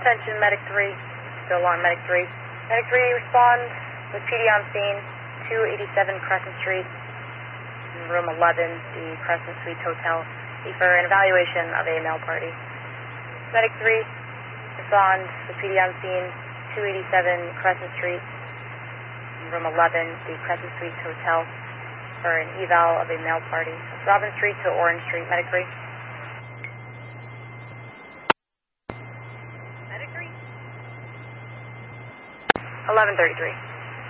Attention, Medic 3. Still on Medic 3. Medic 3, respond with PD on scene, 287 Crescent Street, room 11, the Crescent Suites Hotel, for an evaluation of a male party. Medic 3, respond with PD on scene, 287 Crescent Street, room 11, the Crescent Suites Hotel, for an eval of a male party. Robin Street to Orange Street, Medic 3. Medic 3? 1133.